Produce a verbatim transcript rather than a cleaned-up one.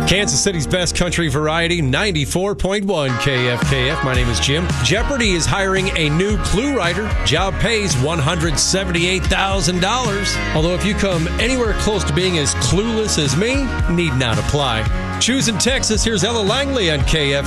Kansas City's best country variety, ninety-four point one K F K F. My name is Jim. Jeopardy is hiring a new clue writer. Job pays one hundred seventy-eight thousand dollars. Although if you come anywhere close to being as clueless as me, need not apply. Choosing Texas, here's Ella Langley on K F